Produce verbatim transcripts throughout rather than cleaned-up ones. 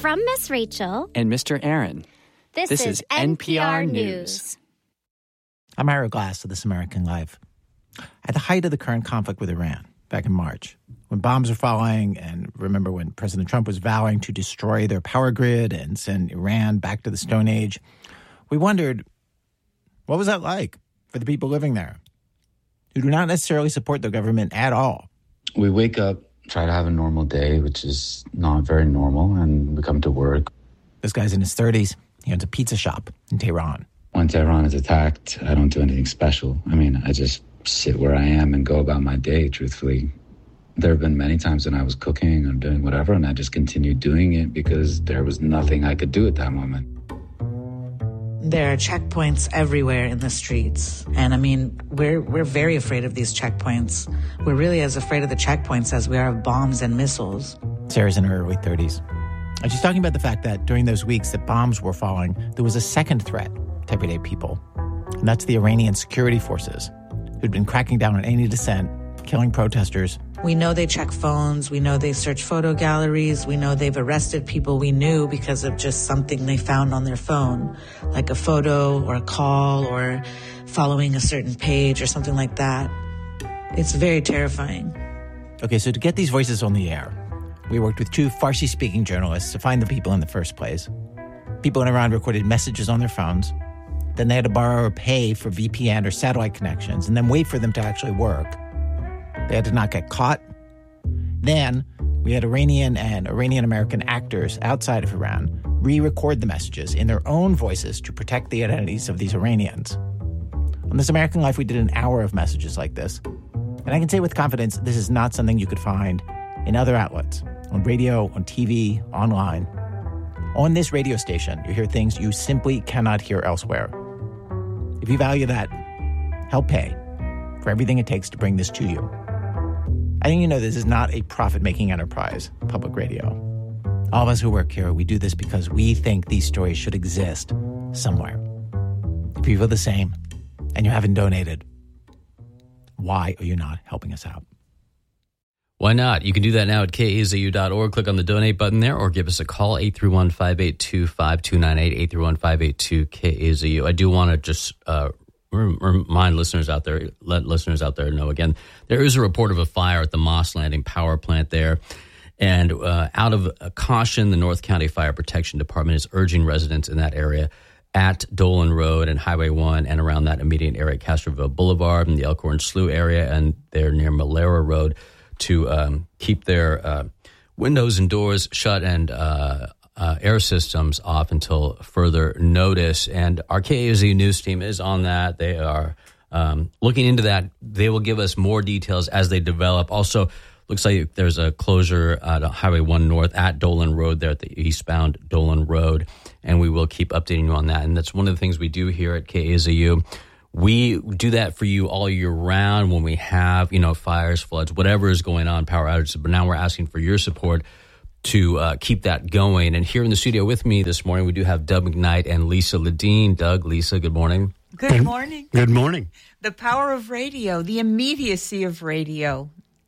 From Miss Rachel and Mister Aaron, this, this is, is N P R, N P R News. News. I'm Ira Glass of This American Life. At the height of the current conflict with Iran, back in March, when bombs were falling, and remember when President Trump was vowing to destroy their power grid and send Iran back to the Stone Age, we wondered, what was that like for the people living there, who do not necessarily support the government at all? We wake up, try to have a normal day, which is not very normal, and we come to work. This guy's in his thirties. He owns a pizza shop in Tehran. When Tehran is attacked, I don't do anything special. I mean, I just sit where I am and go about my day, truthfully. There have been many times when I was cooking or doing whatever, and I just continued doing it because there was nothing I could do at that moment. There are checkpoints everywhere in the streets. And I mean, we're we're very afraid of these checkpoints. We're really as afraid of the checkpoints as we are of bombs and missiles. Sarah's in her early thirties. And she's talking about the fact that during those weeks that bombs were falling, there was a second threat to everyday people. And that's the Iranian security forces, who'd been cracking down on any dissent, killing protesters. We know they check phones. We know they search photo galleries. We know they've arrested people we knew because of just something they found on their phone, like a photo or a call or following a certain page or something like that. It's very terrifying. Okay, so to get these voices on the air, we worked with two Farsi-speaking journalists to find the people in the first place. People in Iran recorded messages on their phones. Then they had to borrow or pay for V P N or satellite connections and then wait for them to actually work. They had to not get caught. Then we had Iranian and Iranian-American actors outside of Iran re-record the messages in their own voices to protect the identities of these Iranians. On This American Life, we did an hour of messages like this. And I can say with confidence, this is not something you could find in other outlets, on radio, on T V, online. On this radio station, you hear things you simply cannot hear elsewhere. If you value that, help pay for everything it takes to bring this to you. I think you know this is not a profit-making enterprise, public radio. All of us who work here, we do this because we think these stories should exist somewhere. If you feel the same and you haven't donated, why are you not helping us out? Why not? You can do that now at K A Z U dot org. Click on the donate button there or give us a call, eight three one, five eight two, five two nine eight, eight three one, five eight two, K A Z U. I do want to just uh, remind listeners out there, let listeners out there know again, there is a report of a fire at the Moss Landing power plant there. And uh, out of uh, caution, the North County Fire Protection Department is urging residents in that area at Dolan Road and Highway one and around that immediate area, Castroville Boulevard and the Elkhorn Slough area, and they're near Malera Road, to um, keep their uh, windows and doors shut and uh, uh, air systems off until further notice. And our K A Z U News team is on that. They are um, looking into that. They will give us more details as they develop. Also, looks like there's a closure at Highway one North at Dolan Road there at the eastbound Dolan Road, and we will keep updating you on that. And that's one of the things we do here at K A Z U. We do that for you all year round when we have, you know, fires, floods, whatever is going on, power outages. But now we're asking for your support to uh, keep that going. And here in the studio with me this morning, we do have Doug McKnight and Lisa Ledeen. Doug, Lisa, good morning. Good morning. Good morning. The power of radio, the immediacy of radio,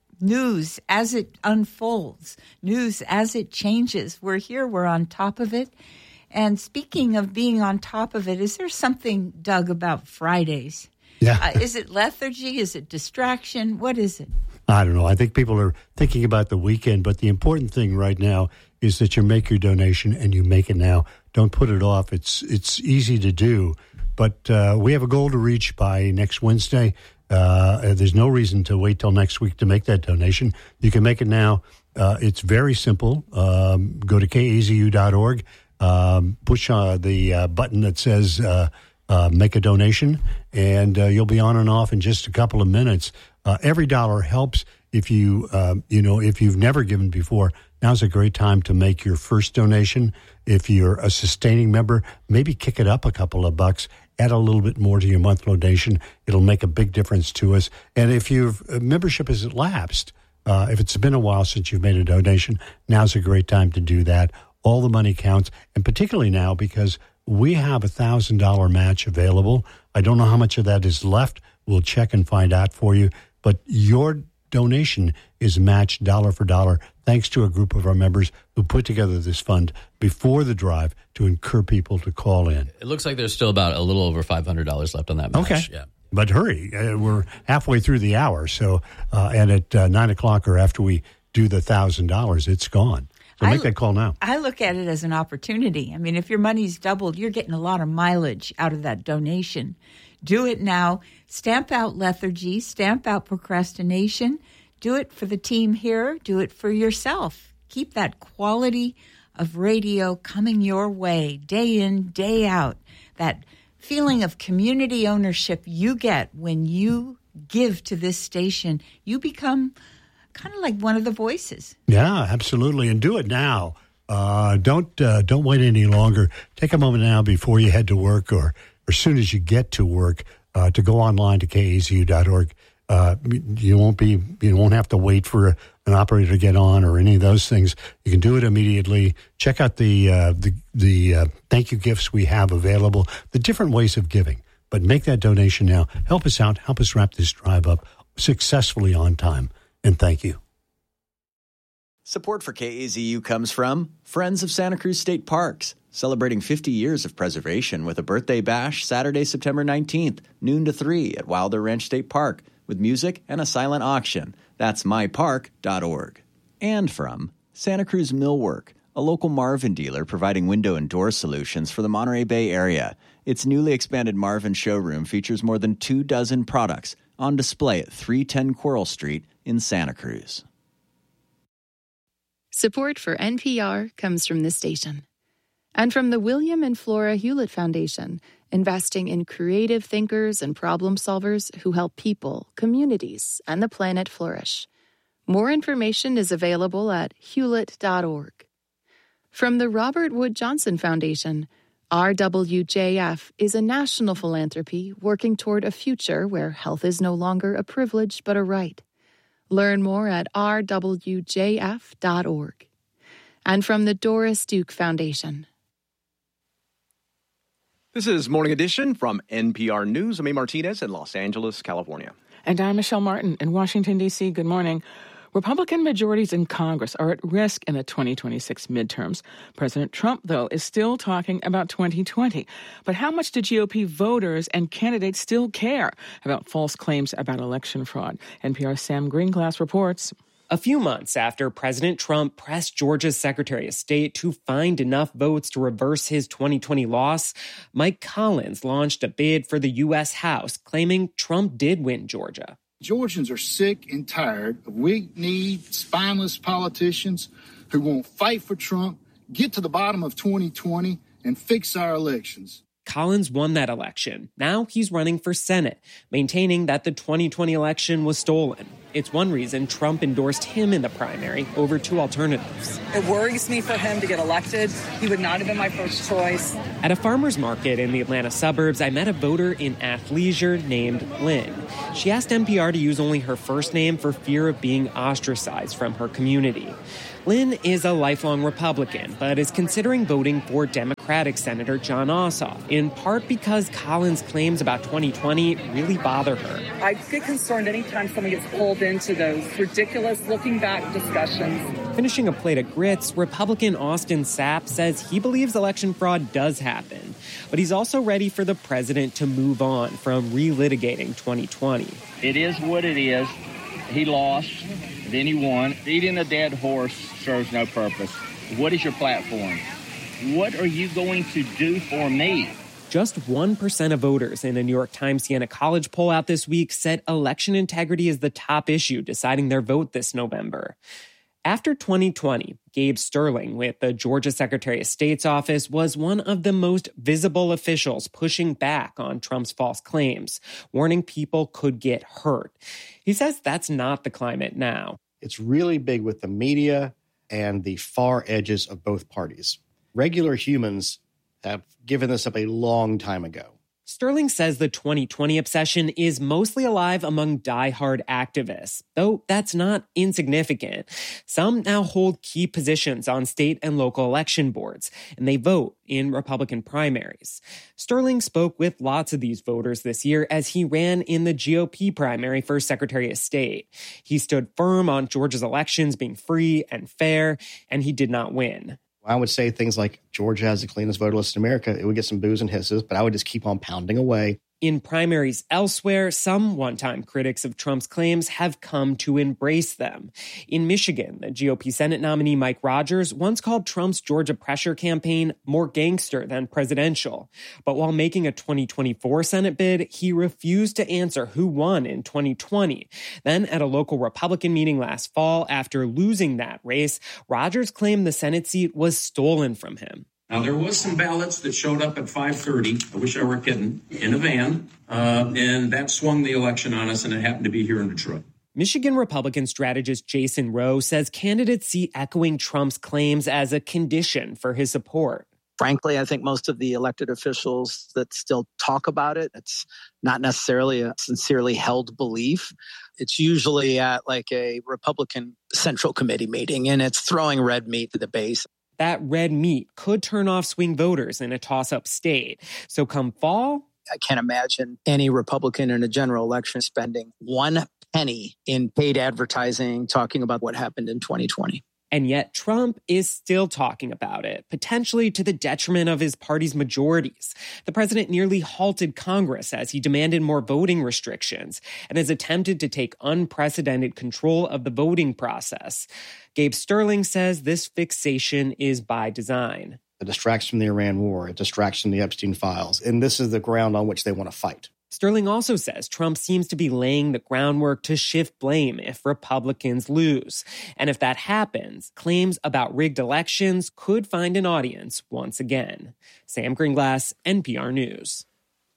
news as it unfolds, news as it changes. We're here, we're on top of it. And speaking of being on top of it, is there something, Doug, about Fridays? Yeah. Uh, is it lethargy? Is it distraction? What is it? I don't know. I think people are thinking about the weekend, but the important thing right now is that you make your donation and you make it now. Don't put it off. It's it's easy to do, but uh, we have a goal to reach by next Wednesday. Uh, there's no reason to wait till next week to make that donation. You can make it now. Uh, it's very simple. Um, go to K A Z U dot org. Um, push uh, the uh, button that says uh, uh, make a donation, and uh, you'll be on and off in just a couple of minutes. Uh, every dollar helps. If you, uh, you know, if you've never given before, now's a great time to make your first donation. If you're a sustaining member, maybe kick it up a couple of bucks, add a little bit more to your monthly donation. It'll make a big difference to us. And if your membership has lapsed, uh, if it's been a while since you've made a donation, now's a great time to do that. All the money counts, and particularly now because we have a one thousand dollars match available. I don't know how much of that is left. We'll check and find out for you. But your donation is matched dollar for dollar thanks to a group of our members who put together this fund before the drive to encourage people to call in. It looks like there's still about a little over five hundred dollars left on that match. Okay. Yeah. But hurry, uh, we're halfway through the hour. So, uh, and at uh, nine o'clock or after we do the one thousand dollars, it's gone. So make I, that call now. I look at it as an opportunity. I mean, if your money's doubled, you're getting a lot of mileage out of that donation. Do it now. Stamp out lethargy. Stamp out procrastination. Do it for the team here. Do it for yourself. Keep that quality of radio coming your way day in, day out. That feeling of community ownership you get when you give to this station. You become kind of like one of the voices. Yeah, absolutely. And do it now. Uh, don't uh, don't wait any longer. Take a moment now before you head to work or, or as soon as you get to work uh, to go online to K A Z U dot org. Uh, you won't be you won't have to wait for a, an operator to get on or any of those things. You can do it immediately. Check out the uh, the the uh, thank you gifts we have available. The different ways of giving. But make that donation now. Help us out. Help us wrap this drive up successfully on time. And thank you. Support for K A Z U comes from Friends of Santa Cruz State Parks, celebrating fifty years of preservation with a birthday bash Saturday, September nineteenth, noon to three at Wilder Ranch State Park, with music and a silent auction. That's my park dot org. And from Santa Cruz Millwork, a local Marvin dealer providing window and door solutions for the Monterey Bay area. Its newly expanded Marvin showroom features more than two dozen products on display at three ten Coral Street in Santa Cruz. Support for N P R comes from this station. And from the William and Flora Hewlett Foundation, investing in creative thinkers and problem solvers who help people, communities, and the planet flourish. More information is available at hewlett dot org. From the Robert Wood Johnson Foundation, R W J F is a national philanthropy working toward a future where health is no longer a privilege but a right. Learn more at r w j f dot org. And from the Doris Duke Foundation. This is Morning Edition from N P R News. I'm A. Martinez in Los Angeles, California. And I'm Michelle Martin in Washington, D C. Good morning. Republican majorities in Congress are at risk in the twenty twenty-six midterms. President Trump, though, is still talking about twenty twenty. But how much do G O P voters and candidates still care about false claims about election fraud? N P R's Sam Greenglass reports. A few months after President Trump pressed Georgia's Secretary of State to find enough votes to reverse his twenty twenty loss, Mike Collins launched a bid for the U S House, claiming Trump did win Georgia. Georgians are sick and tired of weak-kneed, spineless politicians who won't fight for Trump, get to the bottom of twenty twenty, and fix our elections. Collins won that election. Now he's running for Senate, maintaining that the twenty twenty election was stolen. It's one reason Trump endorsed him in the primary over two alternatives. It worries me for him to get elected. He would not have been my first choice. At a farmer's market in the Atlanta suburbs, I met a voter in athleisure named Lynn. She asked N P R to use only her first name for fear of being ostracized from her community. Lynn is a lifelong Republican, but is considering voting for Democratic Senator Jon Ossoff, in part because Collins' claims about twenty twenty really bother her. I get concerned anytime someone gets pulled into those ridiculous looking back discussions. Finishing a plate of grits, Republican Austin Sapp says he believes election fraud does happen, but he's also ready for the president to move on from relitigating twenty twenty. It is what it is. He lost, then he won. Beating a dead horse serves no purpose. What is your platform? What are you going to do for me? Just one percent of voters in a New York Times Siena College poll out this week said election integrity is the top issue deciding their vote this November. After twenty twenty, Gabe Sterling with the Georgia Secretary of State's office was one of the most visible officials pushing back on Trump's false claims, warning people could get hurt. He says that's not the climate now. It's really big with the media and the far edges of both parties. Regular humans have given this up a long time ago. Sterling says the twenty twenty obsession is mostly alive among diehard activists, though that's not insignificant. Some now hold key positions on state and local election boards, and they vote in Republican primaries. Sterling spoke with lots of these voters this year as he ran in the G O P primary for Secretary of State. He stood firm on Georgia's elections being free and fair, and he did not win. I would say things like Georgia has the cleanest voter list in America. It would get some boos and hisses, but I would just keep on pounding away. In primaries elsewhere, some one-time critics of Trump's claims have come to embrace them. In Michigan, the G O P Senate nominee Mike Rogers once called Trump's Georgia pressure campaign more gangster than presidential. But while making a twenty twenty-four Senate bid, he refused to answer who won in twenty twenty. Then at a local Republican meeting last fall, after losing that race, Rogers claimed the Senate seat was stolen from him. Now, there was some ballots that showed up at five thirty, I wish I were kidding, in a van, uh, and that swung the election on us, and it happened to be here in Detroit. Michigan Republican strategist Jason Rowe says candidates see echoing Trump's claims as a condition for his support. Frankly, I think most of the elected officials that still talk about it, it's not necessarily a sincerely held belief. It's usually at like a Republican Central Committee meeting, and it's throwing red meat to the base. That red meat could turn off swing voters in a toss-up state. So come fall, I can't imagine any Republican in a general election spending one penny in paid advertising talking about what happened in twenty twenty. And yet Trump is still talking about it, potentially to the detriment of his party's majorities. The president nearly halted Congress as he demanded more voting restrictions and has attempted to take unprecedented control of the voting process. Gabe Sterling says this fixation is by design. It distracts from the Iran war. It distracts from the Epstein files. And this is the ground on which they want to fight. Sterling also says Trump seems to be laying the groundwork to shift blame if Republicans lose. And if that happens, claims about rigged elections could find an audience once again. Sam Greenglass, N P R News.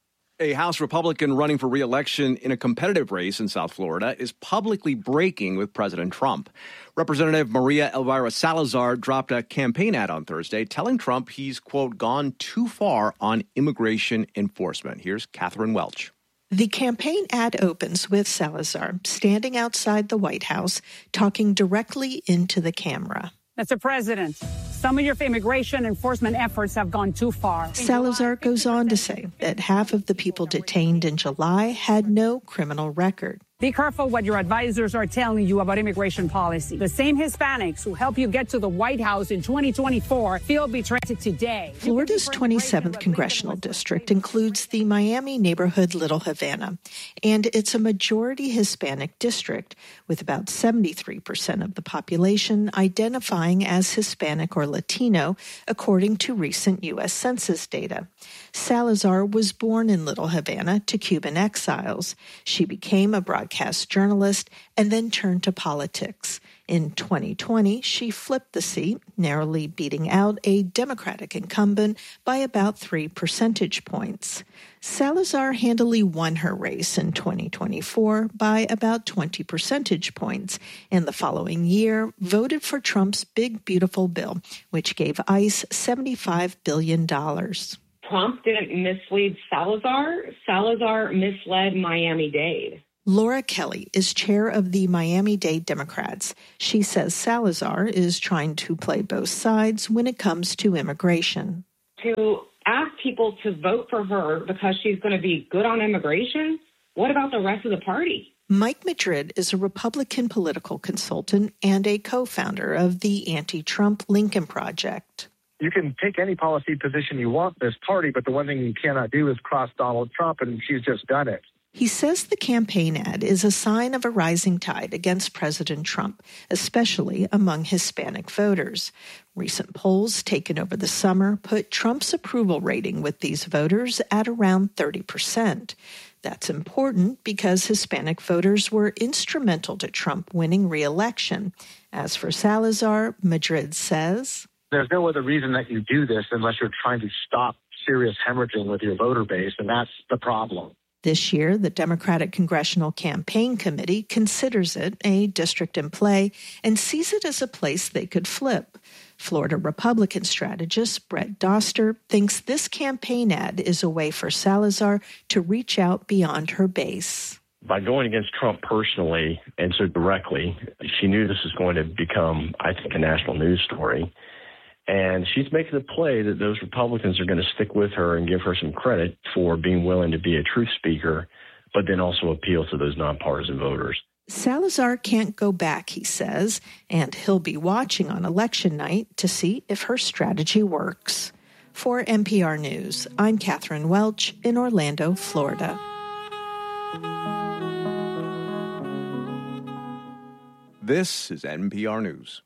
A House Republican running for re-election in a competitive race in South Florida is publicly breaking with President Trump. Representative Maria Elvira Salazar dropped a campaign ad on Thursday telling Trump he's, quote, gone too far on immigration enforcement. Here's Catherine Welch. The campaign ad opens with Salazar standing outside the White House, talking directly into the camera. Mister President, some of your immigration enforcement efforts have gone too far. Salazar goes on to say that half of the people detained in July had no criminal record. Be careful what your advisors are telling you about immigration policy. The same Hispanics who help you get to the White House in twenty twenty-four feel betrayed today. Florida's twenty-seventh congressional district includes the Miami neighborhood Little Havana, and it's a majority Hispanic district with about seventy-three percent of the population identifying as Hispanic or Latino, according to recent U S Census data. Salazar was born in Little Havana to Cuban exiles. She became a broadcast journalist and then turned to politics. In twenty twenty, she flipped the seat, narrowly beating out a Democratic incumbent by about three percentage points. Salazar handily won her race in twenty twenty-four by about twenty percentage points, and the following year voted for Trump's Big Beautiful Bill, which gave ICE seventy-five billion dollars. Trump didn't mislead Salazar. Salazar misled Miami-Dade. Laura Kelly is chair of the Miami-Dade Democrats. She says Salazar is trying to play both sides when it comes to immigration. To ask people to vote for her because she's going to be good on immigration, what about the rest of the party? Mike Madrid is a Republican political consultant and a co-founder of the anti-Trump Lincoln Project. You can take any policy position you want in this party, but the one thing you cannot do is cross Donald Trump, and she's just done it. He says the campaign ad is a sign of a rising tide against President Trump, especially among Hispanic voters. Recent polls taken over the summer put Trump's approval rating with these voters at around thirty percent. That's important because Hispanic voters were instrumental to Trump winning re-election. As for Salazar, Madrid says, there's no other reason that you do this unless you're trying to stop serious hemorrhaging with your voter base, and that's the problem. This year, the Democratic Congressional Campaign Committee considers it a district in play and sees it as a place they could flip. Florida Republican strategist Brett Doster thinks this campaign ad is a way for Salazar to reach out beyond her base. By going against Trump personally and so directly, she knew this was going to become, I think, a national news story. And she's making a play that those Republicans are going to stick with her and give her some credit for being willing to be a truth speaker, but then also appeal to those nonpartisan voters. Salazar can't go back, he says, and he'll be watching on election night to see if her strategy works. For N P R News, I'm Catherine Welch in Orlando, Florida. This is N P R News.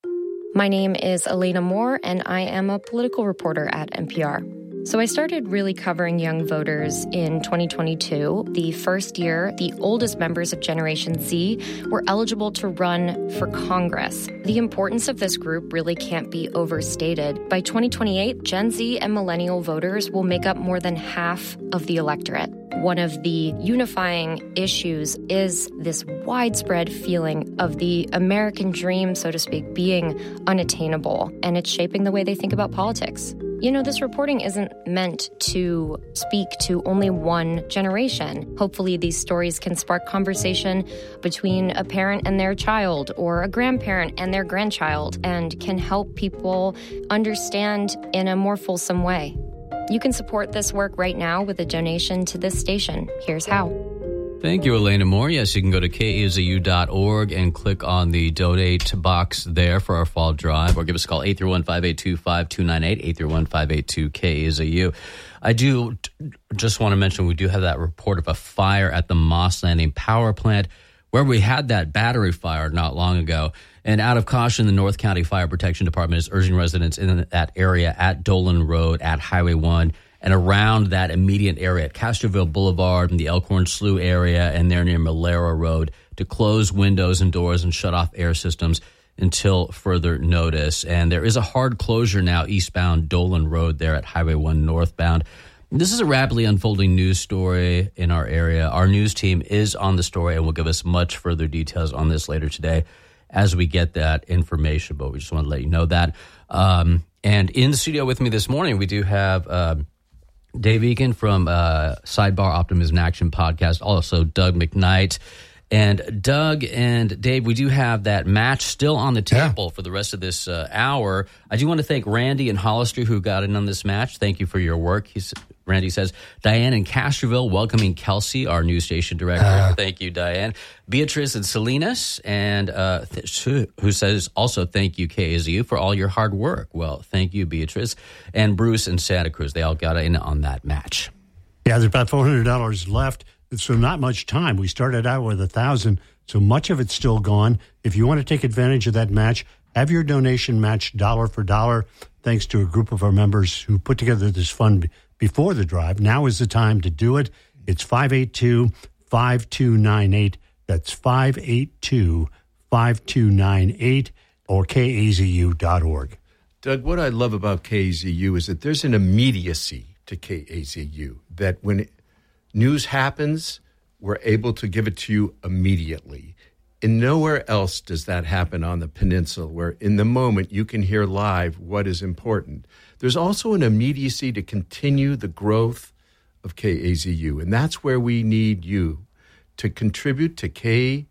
My name is Elena Moore, and I am a political reporter at N P R. So I started really covering young voters in twenty twenty-two, the first year the oldest members of Generation Z were eligible to run for Congress. The importance of this group really can't be overstated. By twenty twenty-eight, Gen Z and millennial voters will make up more than half of the electorate. One of the unifying issues is this widespread feeling of the American dream, so to speak, being unattainable, and it's shaping the way they think about politics. You know, this reporting isn't meant to speak to only one generation. Hopefully, these stories can spark conversation between a parent and their child or a grandparent and their grandchild and can help people understand in a more fulsome way. You can support this work right now with a donation to this station. Here's how. Thank you, Elena Moore. Yes, you can go to K A Z U dot org and click on the donate box there for our fall drive, or give us a call, eight three one, five eight two, five two nine eight, eight three one, five eight two, K A Z U. I do just want to mention we do have that report of a fire at the Moss Landing power plant where we had that battery fire not long ago. And out of caution, the North County Fire Protection Department is urging residents in that area at Dolan Road, at Highway one, and around that immediate area at Castroville Boulevard and the Elkhorn Slough area and there near Malera Road to close windows and doors and shut off air systems until further notice. And there is a hard closure now eastbound Dolan Road there at Highway one northbound. This is a rapidly unfolding news story in our area. Our news team is on the story and will give us much further details on this later today as we get that information, but we just want to let you know that. Um, and in the studio with me this morning, we do have uh, Dave Egan from uh, Sidebar Optimism Action podcast, also Doug McKnight. And Doug and Dave, we do have that match still on the table yeah. for the rest of this uh, hour. I do want to thank Randy and Hollister who got in on this match. Thank you for your work. He's, Randy says, Diane in Castroville welcoming Kelsey, our news station director. Uh, thank you, Diane. Beatrice and Salinas, and uh, th- who says also thank you, K A Z U, for all your hard work. Well, thank you, Beatrice. And Bruce in Santa Cruz, they all got in on that match. Yeah, there's about four hundred dollars left. So not much time. We started out with a thousand, so much of it's still gone. If you want to take advantage of that match, have your donation matched dollar for dollar. Thanks to a group of our members who put together this fund b- before the drive. Now is the time to do it. It's five eight two, five two nine eight. That's five eight two, five two nine eight or K A Z U dot org. Doug, what I love about K A Z U is that there's an immediacy to K A Z U, that when it, news happens, we're able to give it to you immediately. And nowhere else does that happen on the peninsula, where in the moment you can hear live what is important. There's also an immediacy to continue the growth of K A Z U, and that's where we need you to contribute to K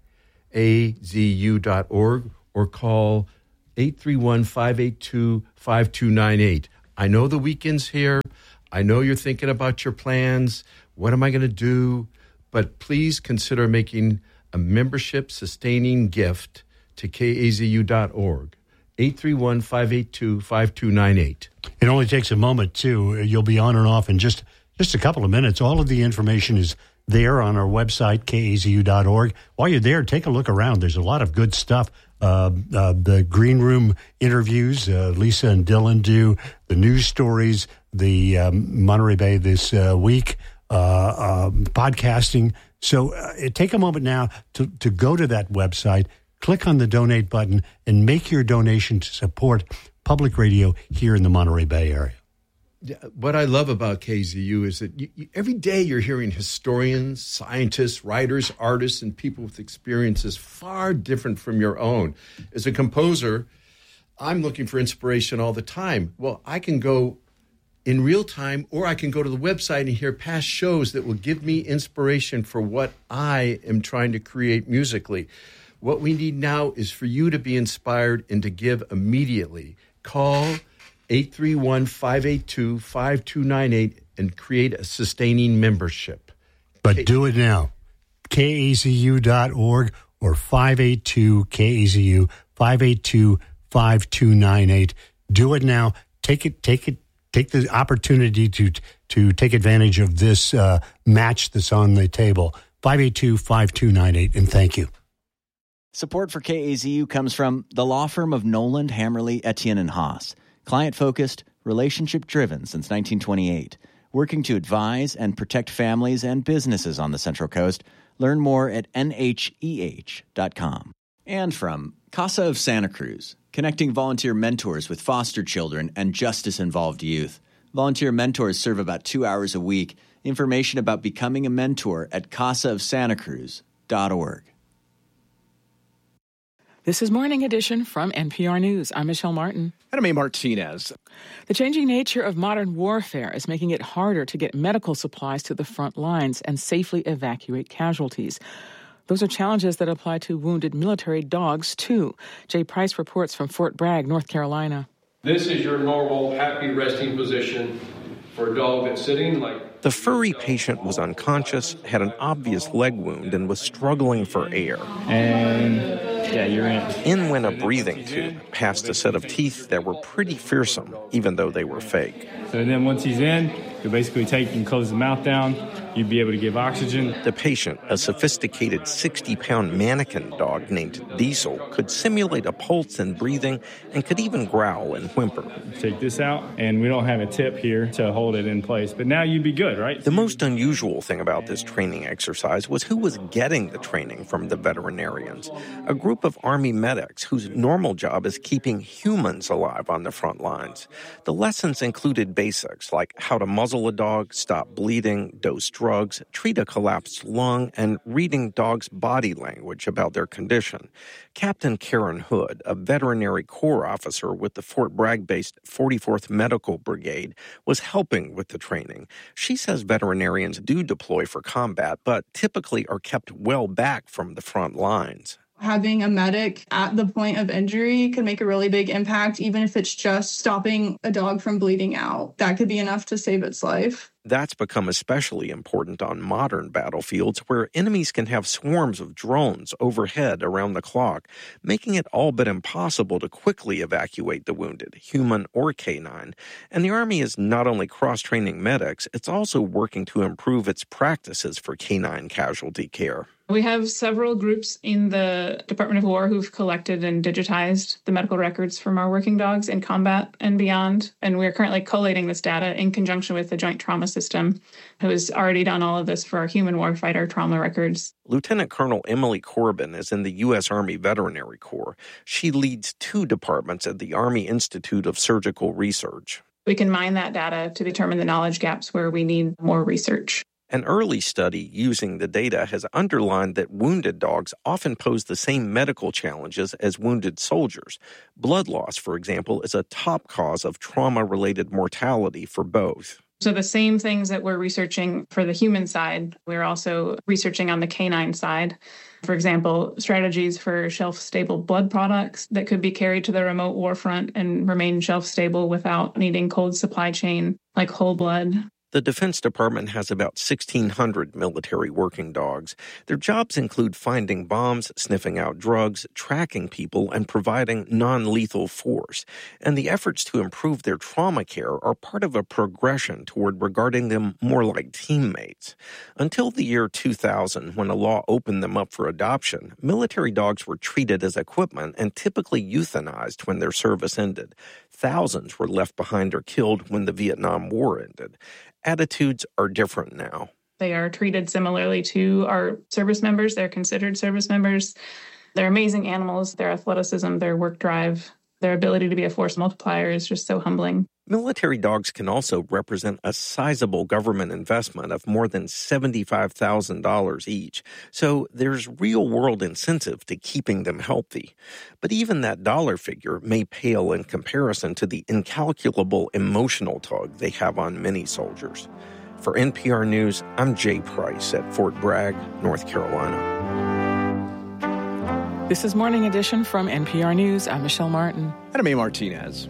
A Z U dot org or call eight three one, five eight two, five two nine eight. I know the weekend's here. I know you're thinking about your plans. What am I going to do? But please consider making a membership-sustaining gift to K A Z U dot org. eight three one, five eight two, five two nine eight. It only takes a moment, too. You'll be on and off in just, just a couple of minutes. All of the information is there on our website, K A Z U dot org. While you're there, take a look around. There's a lot of good stuff. Uh, uh, the Green Room interviews, uh, Lisa and Dylan do, the news stories, the um, Monterey Bay this uh, week, uh, uh, podcasting. So uh, take a moment now to, to go to that website, click on the donate button, and make your donation to support public radio here in the Monterey Bay area. what I love about K Z U is that you, you, every day you're hearing historians, scientists, writers, artists, and people with experiences far different from your own. As a composer, I'm looking for inspiration all the time. Well, I can go in real time, or I can go to the website and hear past shows that will give me inspiration for what I am trying to create musically. What we need now is for you to be inspired and to give immediately. Call eight three one, five eight two, five two nine eight and create a sustaining membership. But K- do it now. K A Z U dot org or five eight two K A Z U, five eight two, five two nine eight. Do it now. Take it, take it, take the opportunity to to take advantage of this uh, match that's on the table. five eight two, five two nine eight, and thank you. Support for K A Z U comes from the law firm of Noland, Hammerly, Etienne, and Haas. Client-focused, relationship-driven since nineteen twenty-eight. Working to advise and protect families and businesses on the Central Coast. Learn more at N H E H dot com. And from Casa of Santa Cruz, connecting volunteer mentors with foster children and justice-involved youth. Volunteer mentors serve about two hours a week. Information about becoming a mentor at casa of santa cruz dot org. This is Morning Edition from N P R News. I'm Michelle Martin. And I'm A. Martinez. The changing nature of modern warfare is making it harder to get medical supplies to the front lines and safely evacuate casualties. Those are challenges that apply to wounded military dogs, too. Jay Price reports from Fort Bragg, North Carolina. This is your normal, happy resting position for a dog that's sitting like... The furry patient was unconscious, had an obvious leg wound, and was struggling for air. And... yeah, you're in. In went a breathing tube, past a set of teeth that were pretty fearsome, even though they were fake. So then once he's in, you basically take and close the mouth down. You'd be able to give oxygen. The patient, a sophisticated sixty-pound mannequin dog named Diesel, could simulate a pulse and breathing and could even growl and whimper. Take this out, and we don't have a tip here to hold it in place. But now you'd be good, right? The most unusual thing about this training exercise was who was getting the training from the veterinarians. A group of Army medics whose normal job is keeping humans alive on the front lines. The lessons included basics like how to muzzle a dog, stop bleeding, dose drugs, treat a collapsed lung, and reading dogs' body language about their condition. Captain Karen Hood, a veterinary corps officer with the Fort Bragg-based forty-fourth Medical Brigade, was helping with the training. She says veterinarians do deploy for combat, but typically are kept well back from the front lines. Having a medic at the point of injury could make a really big impact, even if it's just stopping a dog from bleeding out. That could be enough to save its life. That's become especially important on modern battlefields where enemies can have swarms of drones overhead around the clock, making it all but impossible to quickly evacuate the wounded, human or canine. And the Army is not only cross-training medics, it's also working to improve its practices for canine casualty care. We have several groups in the Department of War who've collected and digitized the medical records from our working dogs in combat and beyond. And we're currently collating this data in conjunction with the Joint Trauma System, who has already done all of this for our human warfighter trauma records. Lieutenant Colonel Emily Corbin is in the U S. Army Veterinary Corps. She leads two departments at the Army Institute of Surgical Research. We can mine that data to determine the knowledge gaps where we need more research. An early study using the data has underlined that wounded dogs often pose the same medical challenges as wounded soldiers. Blood loss, for example, is a top cause of trauma-related mortality for both. So the same things that we're researching for the human side, we're also researching on the canine side. For example, strategies for shelf-stable blood products that could be carried to the remote war front and remain shelf-stable without needing cold supply chain, like whole blood. The Defense Department has about sixteen hundred military working dogs. Their jobs include finding bombs, sniffing out drugs, tracking people, and providing non-lethal force. And the efforts to improve their trauma care are part of a progression toward regarding them more like teammates. Until the year two thousand, when a law opened them up for adoption, military dogs were treated as equipment and typically euthanized when their service ended. Thousands were left behind or killed when the Vietnam War ended. Attitudes are different now. They are treated similarly to our service members. They're considered service members. They're amazing animals. Their athleticism, their work drive, their ability to be a force multiplier is just so humbling. Military dogs can also represent a sizable government investment of more than seventy-five thousand dollars each, so there's real-world incentive to keeping them healthy. But even that dollar figure may pale in comparison to the incalculable emotional tug they have on many soldiers. For N P R News, I'm Jay Price at Fort Bragg, North Carolina. This is Morning Edition from N P R News. I'm Michelle Martin. And I'm A. Martinez.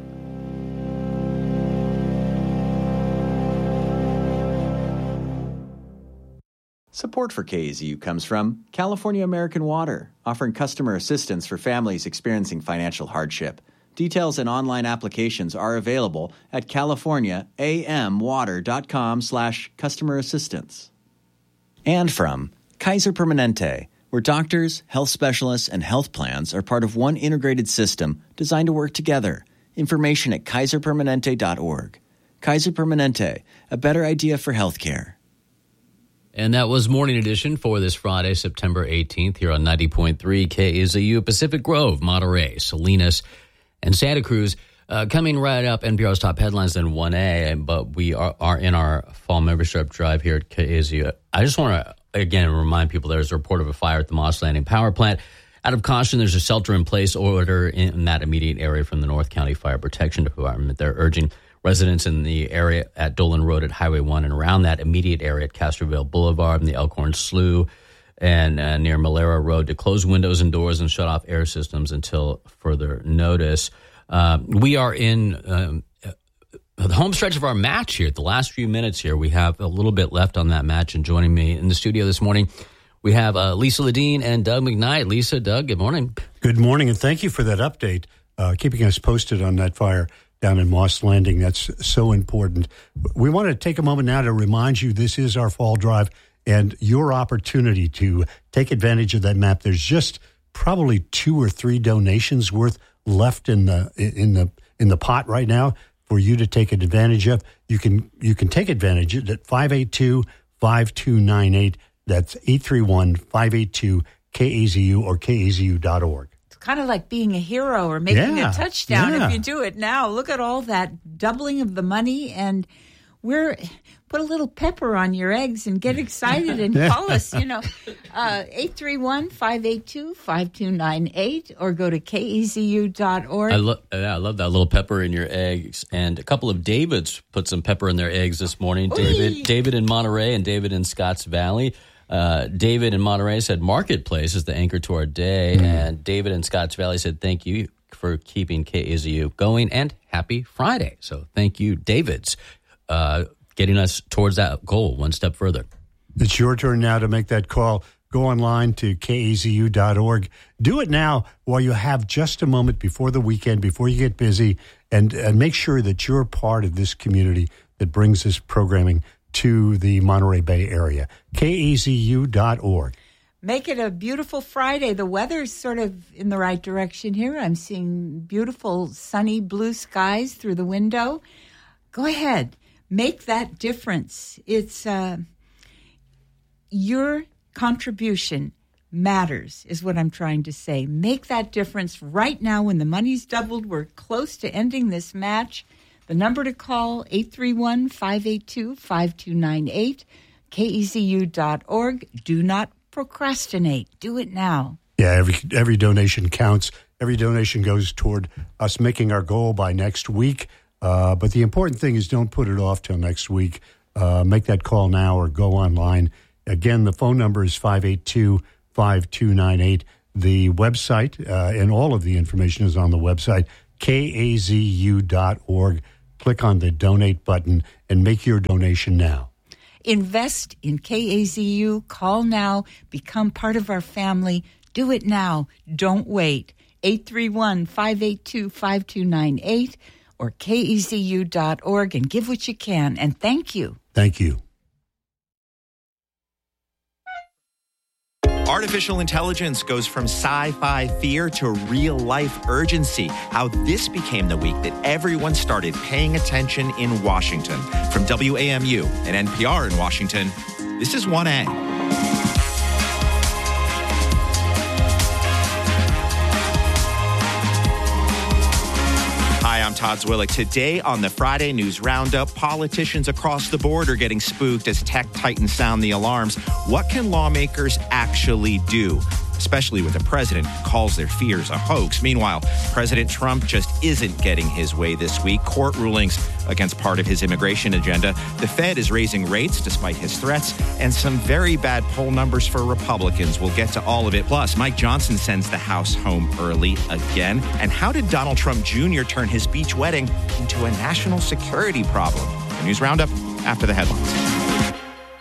Support for K A Z U comes from California American Water, offering customer assistance for families experiencing financial hardship. Details and online applications are available at californiaamwater.com slash customer assistance. And from Kaiser Permanente, where doctors, health specialists, and health plans are part of one integrated system designed to work together. Information at kaiser permanente dot org. Kaiser Permanente, a better idea for healthcare. And that was Morning Edition for this Friday, September eighteenth, here on ninety point three K A Z U, Pacific Grove, Monterey, Salinas, and Santa Cruz. Uh, coming right up, N P R's top headlines, then one A, but we are, are in our fall membership drive here at K A Z U. I just want to, again, remind people there's a report of a fire at the Moss Landing Power Plant. Out of caution, there's a shelter-in-place order in that immediate area from the North County Fire Protection Department. They're urging residents in the area at Dolan Road at Highway one and around that immediate area at Castroville Boulevard and the Elkhorn Slough and uh, near Malera Road to close windows and doors and shut off air systems until further notice. Uh, we are in um, the home stretch of our match here. The last few minutes here, we have a little bit left on that match. And joining me in the studio this morning, we have uh, Lisa Ledeen and Doug McKnight. Lisa, Doug, good morning. Good morning, and thank you for that update, uh, keeping us posted on that fire down in Moss Landing. That's so important. We want to take a moment now to remind you this is our fall drive and your opportunity to take advantage of that map. There's just probably two or three donations worth left in the in the in the pot right now for you to take advantage of. You can you can take advantage of it at five eight two, five two nine eight. That's eight three one, five eight two, K A Z U or K A Z U dot org. Kind of like being a hero or making yeah, a touchdown yeah. if you do it now. Look at all that doubling of the money, and we're put a little pepper on your eggs and get excited and call us, you know, uh, eight three one, five eight two, five two nine eight or go to K A Z U dot org. I, lo- yeah, I love that little pepper in your eggs. And a couple of Davids put some pepper in their eggs this morning. Oy. David, David in Monterey and David in Scotts Valley. Uh, David in Monterey said Marketplace is the anchor to our day, mm. and David in Scotts Valley said thank you for keeping K A Z U going, and happy Friday. So thank you, Davids, uh, getting us towards that goal one step further. It's your turn now to make that call. Go online to K A Z U dot org. Do it now while you have just a moment before the weekend, before you get busy, and, and make sure that you're part of this community that brings this programming to the Monterey Bay area. K A Z U dot org. Make it a beautiful Friday. The weather's sort of in the right direction here. I'm seeing beautiful sunny blue skies through the window. Go ahead. Make that difference. It's uh, your contribution matters is what I'm trying to say. Make that difference right now when the money's doubled. We're close to ending this match. The number to call, eight three one, five eight two, five two nine eight, K E Z U dot org. Do not procrastinate. Do it now. Yeah, every every donation counts. Every donation goes toward us making our goal by next week. Uh, but the important thing is don't put it off till next week. Uh, make that call now or go online. Again, the phone number is five eight two, five two nine eight. The website, uh, and all of the information is on the website, K A Z U dot org. Click on the donate button and make your donation now. Invest in K A Z U. Call now. Become part of our family. Do it now. Don't wait. eight three one, five eight two, five two nine eight or K E Z U dot org and give what you can. And thank you. Thank you. Artificial intelligence goes from sci-fi fear to real-life urgency. How this became the week that everyone started paying attention in Washington. From W A M U and N P R in Washington, this is one A. Hi, I'm Tom Todd Zwillich. Today on the Friday News Roundup, politicians across the board are getting spooked as tech titans sound the alarms. What can lawmakers actually do? Especially with a president who calls their fears a hoax. Meanwhile, President Trump just isn't getting his way this week. Court rulings against part of his immigration agenda. The Fed is raising rates despite his threats, and some very bad poll numbers for Republicans. We'll get to all of it. Plus, Mike Johnson sends the House home early again. And how did Donald Trump Junior turn his beach wedding into a national security problem? The News Roundup after the headlines.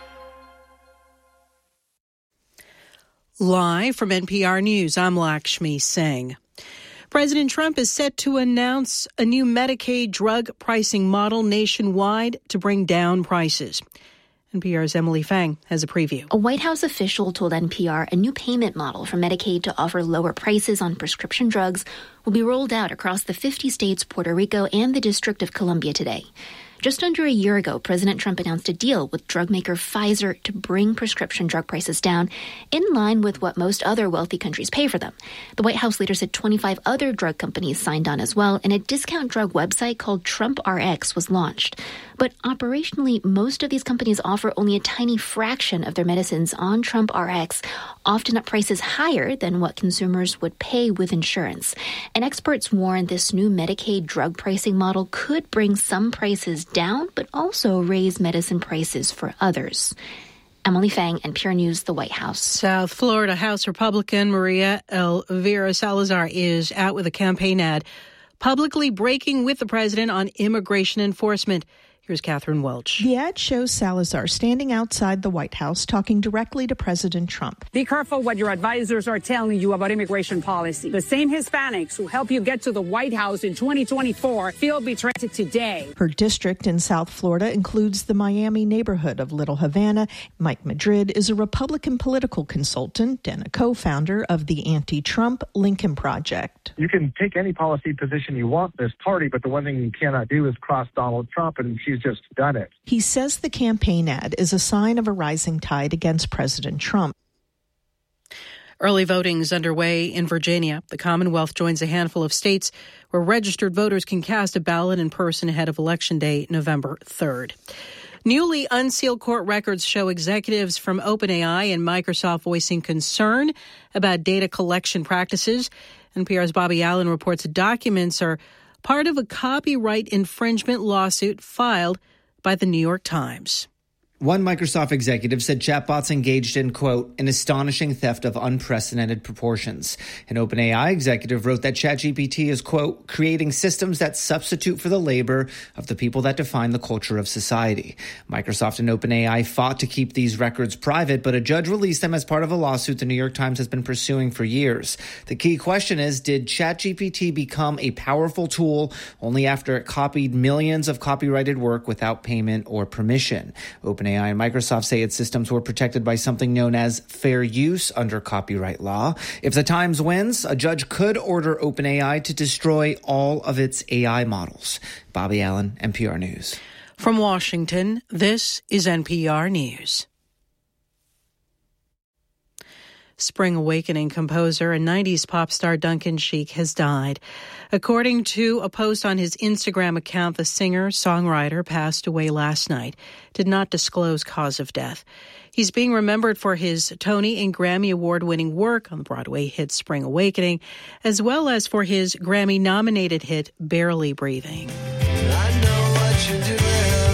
Live from N P R News, I'm Lakshmi Singh. President Trump is set to announce a new Medicaid drug pricing model nationwide to bring down prices. N P R's Emily Fang has a preview. A White House official told N P R a new payment model for Medicaid to offer lower prices on prescription drugs will be rolled out across the fifty states, Puerto Rico, and the District of Columbia today. Just under a year ago, President Trump announced a deal with drug maker Pfizer to bring prescription drug prices down in line with what most other wealthy countries pay for them. The White House leader said twenty-five other drug companies signed on as well, and a discount drug website called Trump R X was launched. But operationally, most of these companies offer only a tiny fraction of their medicines on Trump R X, often at prices higher than what consumers would pay with insurance. And experts warn this new Medicaid drug pricing model could bring some prices down, but also raise medicine prices for others. Emily Fang, N P R News, the White House. South Florida House Republican Maria Elvira Salazar is out with a campaign ad publicly breaking with the president on immigration enforcement. Here's Catherine Welch. The ad shows Salazar standing outside the White House talking directly to President Trump. Be careful what your advisors are telling you about immigration policy. The same Hispanics who help you get to the White House in twenty twenty-four feel betrayed today. Her district in South Florida includes the Miami neighborhood of Little Havana. Mike Madrid is a Republican political consultant and a co-founder of the anti-Trump Lincoln Project. You can take any policy position you want in this party, but the one thing you cannot do is cross Donald Trump, and she's just done it. He says the campaign ad is a sign of a rising tide against President Trump. Early voting is underway in Virginia. The Commonwealth joins a handful of states where registered voters can cast a ballot in person ahead of Election Day, November third. Newly unsealed court records show executives from OpenAI and Microsoft voicing concern about data collection practices. N P R's Bobby Allen reports documents are part of a copyright infringement lawsuit filed by the New York Times. One Microsoft executive said chatbots engaged in, quote, an astonishing theft of unprecedented proportions. An OpenAI executive wrote that ChatGPT is, quote, creating systems that substitute for the labor of the people that define the culture of society. Microsoft and OpenAI fought to keep these records private, but a judge released them as part of a lawsuit the New York Times has been pursuing for years. The key question is, did ChatGPT become a powerful tool only after it copied millions of copyrighted work without payment or permission? OpenAI and Microsoft say its systems were protected by something known as fair use under copyright law. If the Times wins, a judge could order OpenAI to destroy all of its A I models. Bobby Allen, N P R News. From Washington, this is N P R News. Spring Awakening composer and nineties pop star Duncan Sheik has died. According to a post on his Instagram account, the singer-songwriter passed away last night, did not disclose cause of death. He's being remembered for his Tony and Grammy Award-winning work on the Broadway hit Spring Awakening, as well as for his Grammy-nominated hit Barely Breathing. I know what you're doing.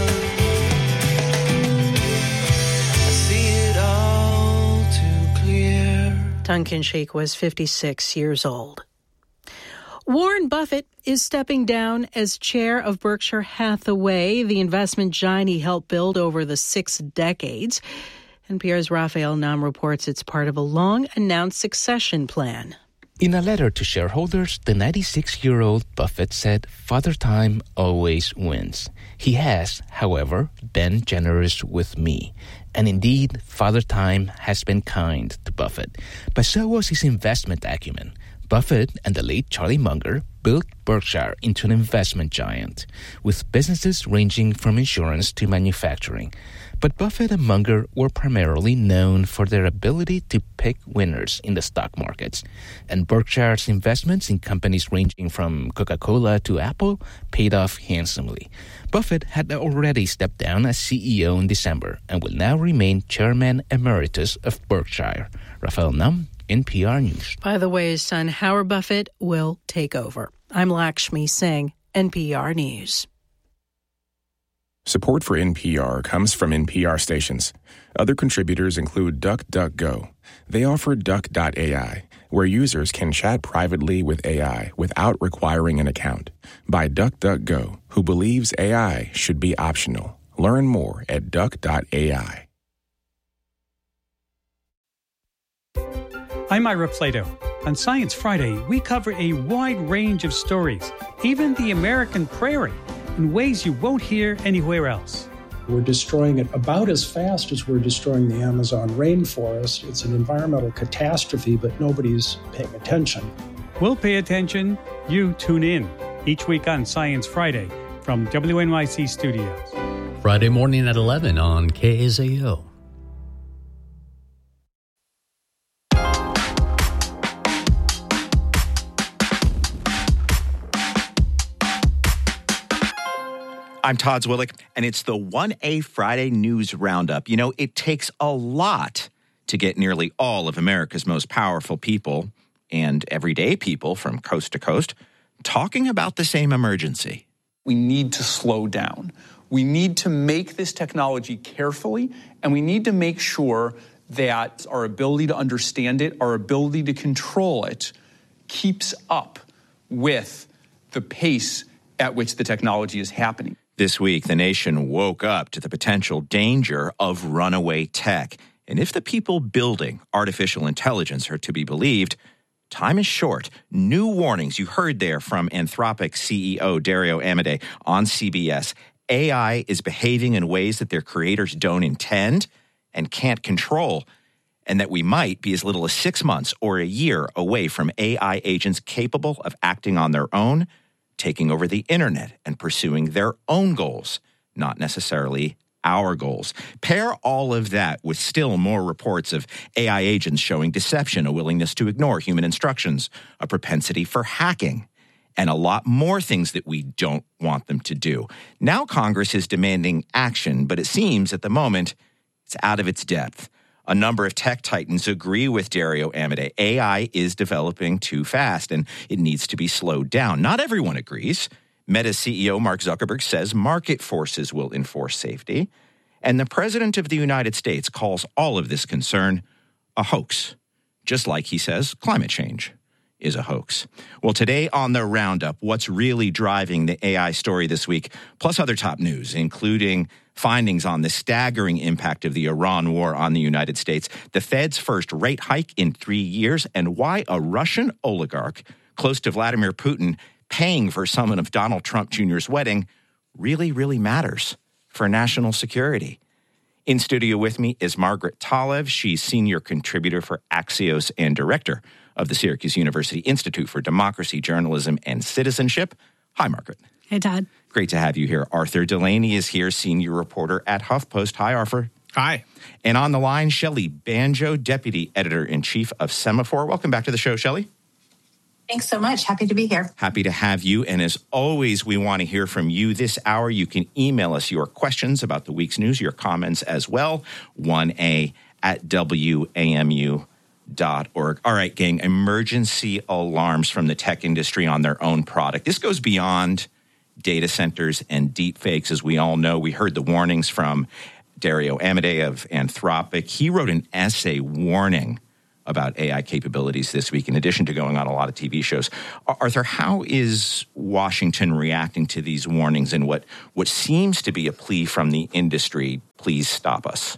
I see it all too clear. Duncan Sheik was fifty-six years old. Warren Buffett is stepping down as chair of Berkshire Hathaway, the investment giant he helped build over the six decades. N P R's Raphael Nam reports it's part of a long-announced succession plan. In a letter to shareholders, the ninety-six-year-old Buffett said, "Father Time always wins. He has, however, been generous with me. And indeed, Father Time has been kind to Buffett. But so was his investment acumen. Buffett and the late Charlie Munger built Berkshire into an investment giant, with businesses ranging from insurance to manufacturing. But Buffett and Munger were primarily known for their ability to pick winners in the stock markets, and Berkshire's investments in companies ranging from Coca-Cola to Apple paid off handsomely. Buffett had already stepped down as C E O in December and will now remain Chairman Emeritus of Berkshire. Rafael Nam, N P R News. By the way, his son Howard Buffett will take over. I'm Lakshmi Singh, N P R News. Support for N P R comes from N P R stations. Other contributors include DuckDuckGo. They offer Duck dot A I, where users can chat privately with A I without requiring an account. By DuckDuckGo, who believes A I should be optional. Learn more at Duck dot A I. I'm Ira Plato. On Science Friday, we cover a wide range of stories, even the American prairie, in ways you won't hear anywhere else. We're destroying it about as fast as we're destroying the Amazon rainforest. It's an environmental catastrophe, but nobody's paying attention. We'll pay attention. You tune in each week on Science Friday from W N Y C Studios. Friday morning at eleven on K A Z O. I'm Todd Zwillick, and it's the one A Friday News Roundup. You know, it takes a lot to get nearly all of America's most powerful people and everyday people from coast to coast talking about the same emergency. We need to slow down. We need to make this technology carefully, and we need to make sure that our ability to understand it, our ability to control it, keeps up with the pace at which the technology is happening. This week, the nation woke up to the potential danger of runaway tech. And if the people building artificial intelligence are to be believed, time is short. New warnings you heard there from Anthropic C E O Dario Amodei on C B S. A I is behaving in ways that their creators don't intend and can't control, and that we might be as little as six months or a year away from A I agents capable of acting on their own, taking over the internet and pursuing their own goals, not necessarily our goals. Pair all of that with still more reports of A I agents showing deception, a willingness to ignore human instructions, a propensity for hacking, and a lot more things that we don't want them to do. Now Congress is demanding action, but it seems at the moment it's out of its depth. A number of tech titans agree with Dario Amodei. A I is developing too fast, and it needs to be slowed down. Not everyone agrees. Meta C E O Mark Zuckerberg says market forces will enforce safety. And the President of the United States calls all of this concern a hoax, just like he says climate change is a hoax. Well, today on the Roundup, what's really driving the A I story this week, plus other top news, including findings on the staggering impact of the Iran war on the United States, the Fed's first rate hike in three years, and why a Russian oligarch close to Vladimir Putin paying for someone of Donald Trump Junior's wedding really, really matters for national security. In studio with me is Margaret Talev. She's senior contributor for Axios and director of the Syracuse University Institute for Democracy, Journalism, and Citizenship. Hi, Margaret. Hey, Todd. Great to have you here. Arthur Delaney is here, senior reporter at HuffPost. Hi, Arthur. Hi. And on the line, Shelley Banjo, deputy editor-in-chief of Semafor. Welcome back to the show, Shelley. Thanks so much. Happy to be here. Happy to have you. And as always, we want to hear from you this hour. You can email us your questions about the week's news, your comments as well, one A at W A M U dot org. All right, gang, emergency alarms from the tech industry on their own product. This goes beyond data centers and deep fakes. As we all know, we heard the warnings from Dario Amodei of Anthropic. He wrote an essay warning about A I capabilities this week, in addition to going on a lot of T V shows. Arthur, how is Washington reacting to these warnings and what, what seems to be a plea from the industry, please stop us?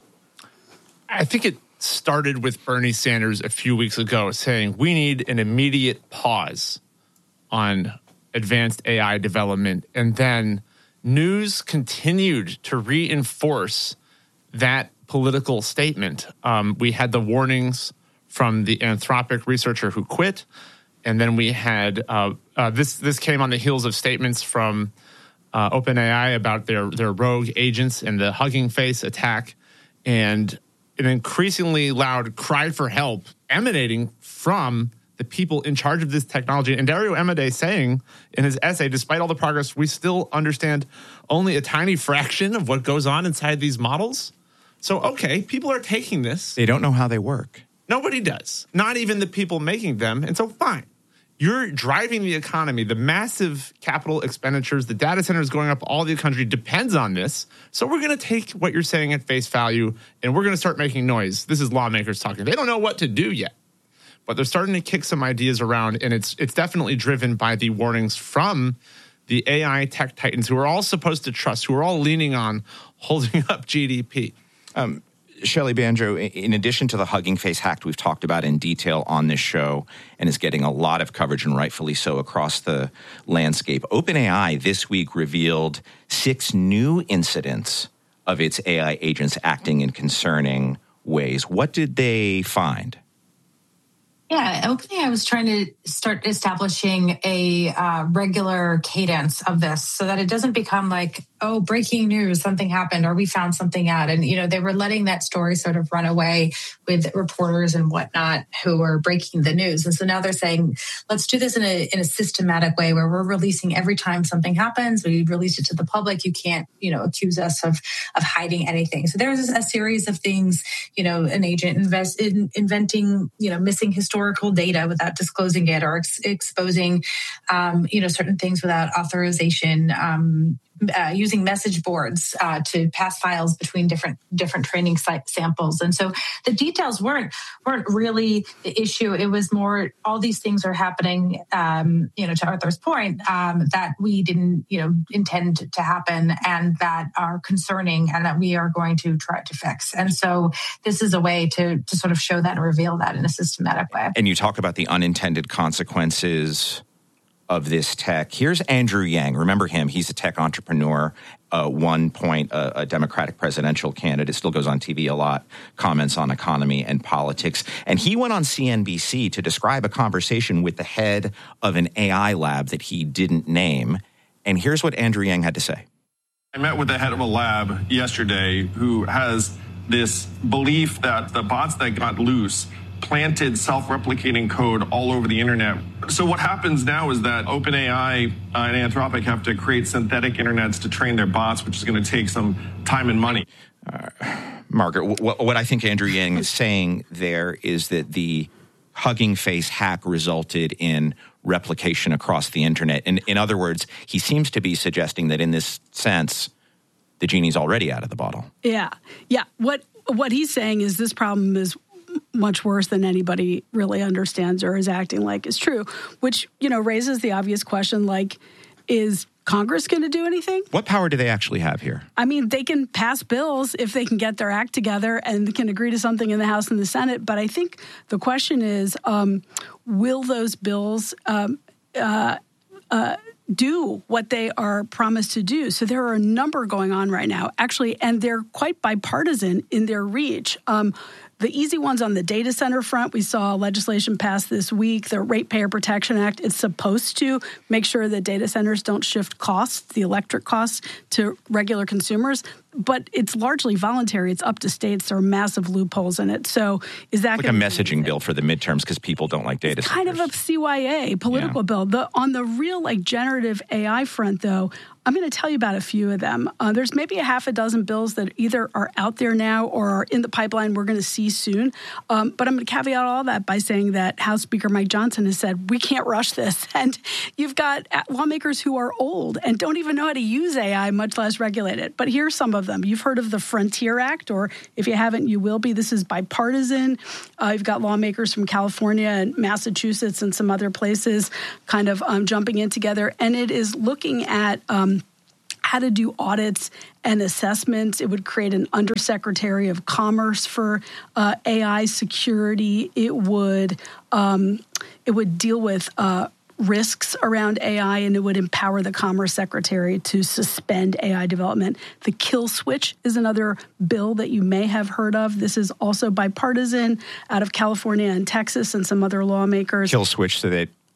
I think it started with Bernie Sanders a few weeks ago saying we need an immediate pause on advanced A I development. And then news continued to reinforce that political statement. Um, we had the warnings from the Anthropic researcher who quit. And then we had uh, uh, this. This came on the heels of statements from uh, OpenAI about their their rogue agents and the Hugging Face attack, and an increasingly loud cry for help emanating from the people in charge of this technology. And Dario Amodei saying in his essay, despite all the progress, we still understand only a tiny fraction of what goes on inside these models. So, okay, people are taking this. They don't know how they work. Nobody does. Not even the people making them. And so, fine. You're driving the economy. The massive capital expenditures, the data centers going up all the country depends on this. So we're going to take what you're saying at face value, and we're going to start making noise. This is lawmakers talking. They don't know what to do yet, but they're starting to kick some ideas around, and it's it's definitely driven by the warnings from the A I tech titans who are all supposed to trust, who are all leaning on holding up G D P. Um, Shelley Banjo, in addition to the Hugging Face hack we've talked about in detail on this show and is getting a lot of coverage, and rightfully so, across the landscape, OpenAI this week revealed six new incidents of its A I agents acting in concerning ways. What did they find? Yeah, OpenAI was trying to start establishing a uh, regular cadence of this so that it doesn't become like, oh, breaking news, something happened, or we found something out. And, you know, they were letting that story sort of run away with reporters and whatnot who were breaking the news. And so now they're saying, let's do this in a in a systematic way where we're releasing every time something happens. We release it to the public. You can't, you know, accuse us of of hiding anything. So there's a series of things, you know, an agent invest in inventing, you know, missing historical data without disclosing it, or ex- exposing, um, you know, certain things without authorization, um, Uh, using message boards uh, to pass files between different different training site samples. And so the details weren't weren't really the issue. It was more all these things are happening, um, you know, to Arthur's point, um, that we didn't, you know, intend to happen and that are concerning and that we are going to try to fix. And so this is a way to, to sort of show that and reveal that in a systematic way. And you talk about the unintended consequences of this tech. Here's Andrew Yang. Remember him. He's a tech entrepreneur, uh, one point uh, a Democratic presidential candidate, still goes on T V a lot, comments on economy and politics. And he went on C N B C to describe a conversation with the head of an A I lab that he didn't name. And here's what Andrew Yang had to say. I met with the head of a lab yesterday who has this belief that the bots that got loose planted self-replicating code all over the internet. So what happens now is that OpenAI uh, and Anthropic have to create synthetic internets to train their bots, which is going to take some time and money. Uh, Margaret, w- what I think Andrew Yang is saying there is that the Hugging Face hack resulted in replication across the internet. And in other words, he seems to be suggesting that in this sense, the genie's already out of the bottle. Yeah. Yeah. What what he's saying is this problem is much worse than anybody really understands or is acting like is true, which, you know, raises the obvious question, like, is Congress going to do anything? What power do they actually have here? I mean, they can pass bills if they can get their act together and can agree to something in the House and the Senate. But I think the question is, um, will those bills um, uh, uh, do what they are promised to do? So there are a number going on right now, actually, and they're quite bipartisan in their reach. Um, The easy ones on the data center front, we saw legislation passed this week, the Ratepayer Protection Act. It's supposed to make sure that data centers don't shift costs, the electric costs, to regular consumers. But it's largely voluntary. It's up to states. There are massive loopholes in it. So is that like a messaging bill for the midterms because people don't like data it's centers? Kind of a C Y A political yeah. bill. The, on the real like generative A I front, though, I'm going to tell you about a few of them. Uh, there's maybe a half a dozen bills that either are out there now or are in the pipeline we're going to see soon. Um, but I'm going to caveat all that by saying that House Speaker Mike Johnson has said, we can't rush this. And you've got lawmakers who are old and don't even know how to use A I, much less regulate it. But here's some of them. You've heard of the Frontier Act, or if you haven't, you will be. This is bipartisan. Uh, you've got lawmakers from California and Massachusetts and some other places kind of um, jumping in together. And it is looking at um, how to do audits and assessments. It would create an undersecretary of commerce for uh, A I security. It would um, it would deal with uh, risks around A I, and it would empower the Commerce Secretary to suspend A I development. The Kill Switch is another bill that you may have heard of. This is also bipartisan out of California and Texas and some other lawmakers. Kill Switch so that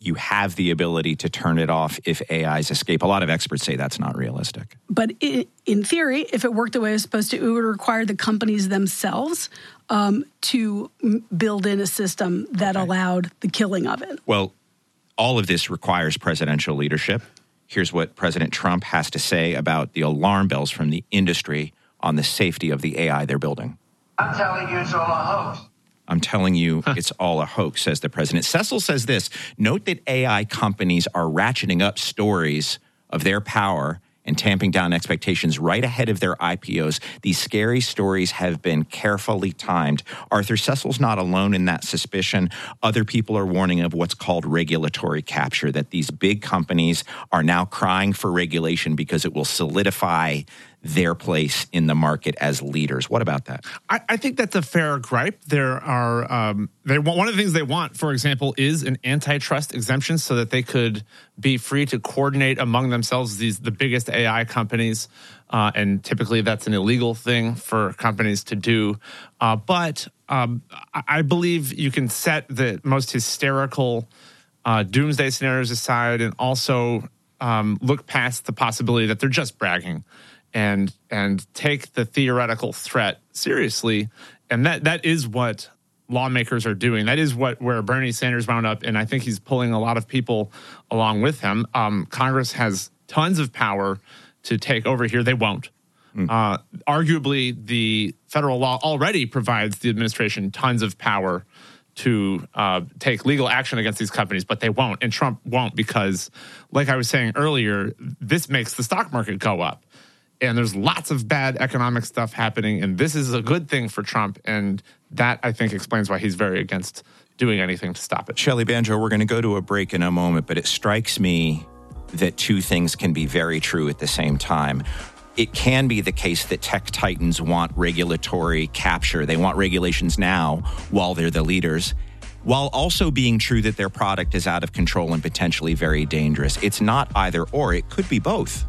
you have the ability to turn it off if A Is escape. A lot of experts say that's not realistic. But in theory, if it worked the way it's supposed to, it would require the companies themselves um, to build in a system that okay. allowed the killing of it. Well, all of this requires presidential leadership. Here's what President Trump has to say about the alarm bells from the industry on the safety of the A I they're building. I'm telling you, it's all a hoax. I'm telling you, it's all a hoax, says the president. Cecil says this, note that A I companies are ratcheting up stories of their power and tamping down expectations right ahead of their I P Os. These scary stories have been carefully timed. Arthur, Cecil's not alone in that suspicion. Other people are warning of what's called regulatory capture, that these big companies are now crying for regulation because it will solidify their place in the market as leaders. What about that? I, I think that's a fair gripe. There are um, they want, one of the things they want, for example, is an antitrust exemption so that they could be free to coordinate among themselves. These the biggest A I companies, uh, and typically that's an illegal thing for companies to do. Uh, but um, I believe you can set the most hysterical uh, doomsday scenarios aside, and also um, look past the possibility that they're just bragging. And and take the theoretical threat seriously, and that that is what lawmakers are doing. That is what where Bernie Sanders wound up, and I think he's pulling a lot of people along with him. Um, Congress has tons of power to take over here. They won't. Mm. Uh, arguably, the federal law already provides the administration tons of power to uh, take legal action against these companies, but they won't, and Trump won't because, like I was saying earlier, this makes the stock market go up. And there's lots of bad economic stuff happening, and this is a good thing for Trump, and that, I think, explains why he's very against doing anything to stop it. Shelley Banjo, we're going to go to a break in a moment, but it strikes me that two things can be very true at the same time. It can be the case that tech titans want regulatory capture. They want regulations now while they're the leaders, while also being true that their product is out of control and potentially very dangerous. It's not either or. It could be both.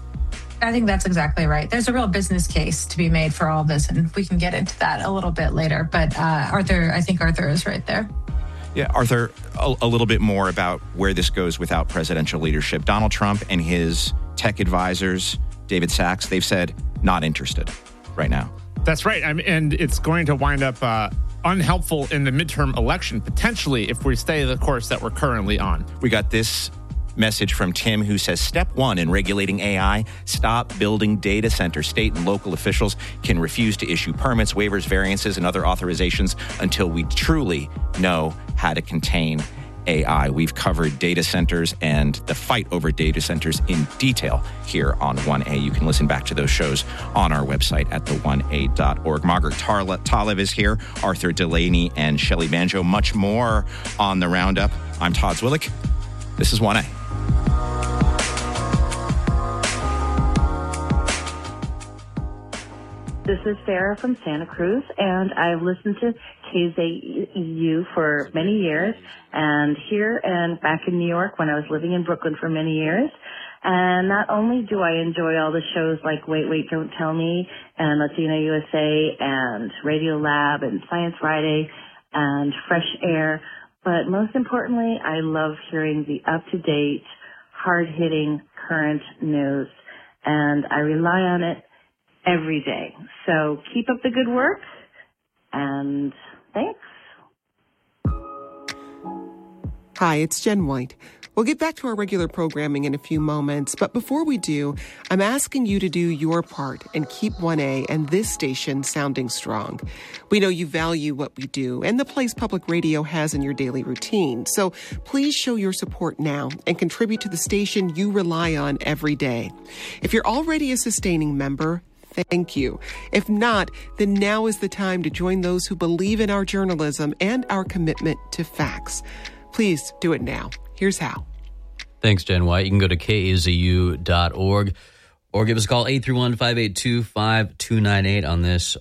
I think that's exactly right. There's a real business case to be made for all of this, and we can get into that a little bit later. But uh, Arthur, I think Arthur is right there. Yeah, Arthur, a, a little bit more about where this goes without presidential leadership. Donald Trump and his tech advisors, David Sachs, they've said not interested right now. That's right. I mean, and it's going to wind up uh, unhelpful in the midterm election, potentially, if we stay the course that we're currently on. We got this message from Tim, who says, step one in regulating A I, stop building data centers. State and local officials can refuse to issue permits, waivers, variances, and other authorizations until we truly know how to contain A I. We've covered data centers and the fight over data centers in detail here on one A. You can listen back to those shows on our website at the one a dot org. Margaret Talev is here, Arthur Delaney, and Shelley Banjo. Much more on the roundup. I'm Todd Zwillich. This is one A. This is Sarah from Santa Cruz, and I've listened to K Z A U for many years, and here and back in New York when I was living in Brooklyn for many years. And not only do I enjoy all the shows like Wait, Wait, Don't Tell Me, and Latina U S A, and Radio Lab, and Science Friday, and Fresh Air, but most importantly, I love hearing the up-to-date, hard-hitting, current news, and I rely on it every day. So keep up the good work, and thanks. Hi, it's Jen White. We'll get back to our regular programming in a few moments, but before we do, I'm asking you to do your part and keep one A and this station sounding strong. We know you value what we do and the place public radio has in your daily routine, so please show your support now and contribute to the station you rely on every day. If you're already a sustaining member, thank you. If not, then now is the time to join those who believe in our journalism and our commitment to facts. Please do it now. Here's how. Thanks, Jen White. You can go to K A Z U dot org or give us a call, eight three one, five eight two, five two nine eight on this,